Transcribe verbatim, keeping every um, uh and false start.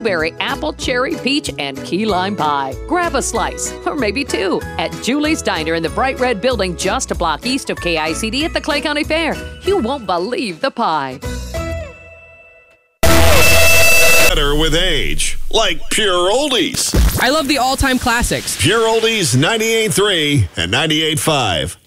Berry, apple, cherry, peach, and key lime pie. Grab a slice, or maybe two, at Julie's Diner in the bright red building just a block east of K I C D at the Clay County Fair. You won't believe the pie. Better with age, like Pure Oldies. I love the all-time classics. Pure Oldies ninety-eight point three and ninety-eight point five.